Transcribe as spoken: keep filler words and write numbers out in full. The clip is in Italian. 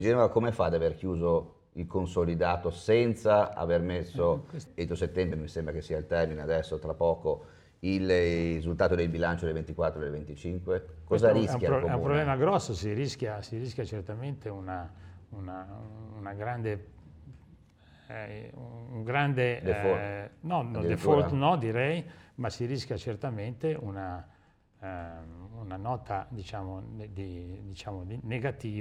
Genova come fa ad aver chiuso il consolidato senza aver messo, entro settembre mi sembra che sia il termine adesso, tra poco, il risultato del bilancio del ventiquattro e del venticinque? Questo Cosa è un, rischia il pro- è un Comune? problema grosso, si rischia, si rischia certamente una, una- una grande, eh, un grande, Default, eh, no, no, addirittura? default no direi, ma si rischia certamente una, ehm, una nota diciamo, di, diciamo, di negativa